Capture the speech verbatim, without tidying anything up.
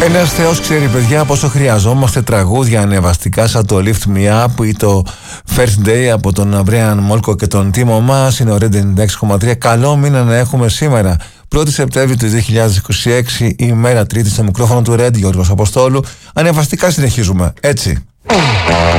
Ένας θεός ξέρει, παιδιά, πόσο χρειαζόμαστε τραγούδια ανεβαστικά σαν το Lift Me Up ή το First Day από τον Μπρέαν Μόλκο και τον Τίμο μας. Είναι ο Red ενενήντα έξι κόμμα τρία. Καλό μήνα να έχουμε σήμερα, πρώτη Σεπτέμβρη του δύο χιλιάδες είκοσι έξι, ημέρα Τρίτη, στο μικρόφωνο του Red, Γιώργος Αποστόλου. Ανεβαστικά συνεχίζουμε, έτσι.